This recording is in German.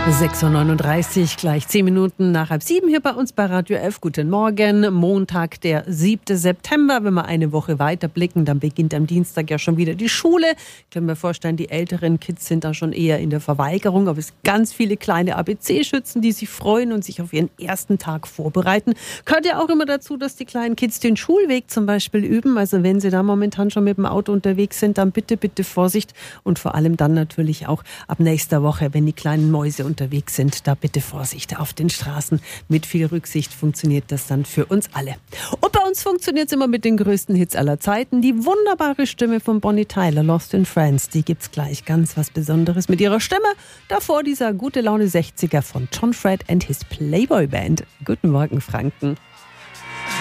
6.39 Uhr, gleich 10 Minuten nach 6:30 hier bei uns bei Radio F. Guten Morgen, Montag, der 7. September. Wenn wir eine Woche weiter blicken, dann beginnt am Dienstag ja schon wieder die Schule. Ich kann mir vorstellen, die älteren Kids sind da schon eher in der Verweigerung, aber es gibt ganz viele kleine ABC-Schützen, die sich freuen und sich auf ihren ersten Tag vorbereiten. Gehört ja auch immer dazu, dass die kleinen Kids den Schulweg zum Beispiel üben. Also wenn sie da momentan schon mit dem Auto unterwegs sind, dann bitte, bitte Vorsicht und vor allem dann natürlich auch ab nächster Woche, wenn die kleinen Mäuse unterwegs sind, da bitte Vorsicht auf den Straßen. Mit viel Rücksicht funktioniert das dann für uns alle. Und bei uns funktioniert es immer mit den größten Hits aller Zeiten. Die wunderbare Stimme von Bonnie Tyler, Lost in Friends, die gibt's gleich ganz was Besonderes mit ihrer Stimme. Davor dieser gute Laune 60er von John Fred and his Playboy Band. Guten Morgen, Franken.